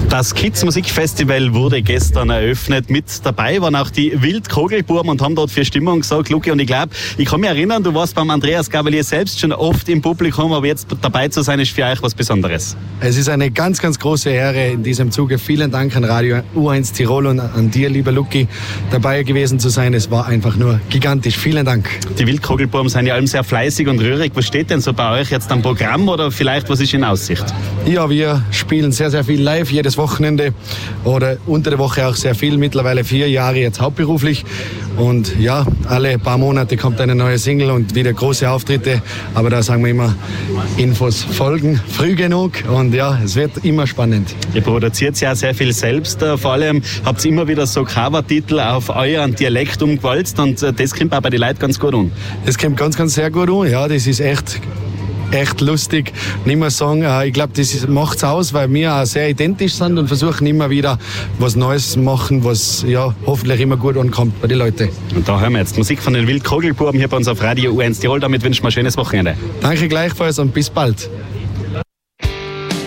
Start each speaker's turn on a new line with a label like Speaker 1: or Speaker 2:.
Speaker 1: Das Kids Musikfestival wurde gestern eröffnet. Mit dabei waren auch die Wildkogelbuben und haben dort für Stimmung gesorgt, Luki. Und ich glaube, ich kann mich erinnern, du warst beim Andreas Gabalier selbst schon oft im Publikum, aber jetzt dabei zu sein, ist für euch was Besonderes.
Speaker 2: Es ist eine ganz, ganz große Ehre in diesem Zuge. Vielen Dank an Radio U1 Tirol und an dir, lieber Luki, dabei gewesen zu sein. Es war einfach nur gigantisch. Vielen Dank.
Speaker 1: Die Wildkogelbuben sind ja allem sehr fleißig und rührig. Was steht denn so bei euch jetzt am Programm oder vielleicht was ist in Aussicht?
Speaker 2: Ja, wir spielen sehr, sehr viel live jedes Wochenende oder unter der Woche auch sehr viel. Mittlerweile 4 Jahre jetzt hauptberuflich. Und ja, alle paar Monate kommt eine neue Single und wieder große Auftritte. Aber da sagen wir immer, Infos folgen früh genug und ja, es wird immer spannend.
Speaker 1: Ihr produziert ja sehr viel selbst. Vor allem habt ihr immer wieder so Covertitel auf euren Dialekt umgewalzt und das kommt auch bei den Leuten ganz gut an.
Speaker 2: Das kommt ganz, ganz sehr gut an. Ja, das ist echt lustig. Nicht mehr sagen, ich glaube, das macht es aus, weil wir auch sehr identisch sind und versuchen immer wieder was Neues zu machen, was ja hoffentlich immer gut ankommt bei den Leuten.
Speaker 1: Und da hören wir jetzt Musik von den Wildkogelbuben hier bei uns auf Radio U1 Tirol. Damit wünschen wir ein schönes Wochenende.
Speaker 2: Danke gleichfalls und bis bald.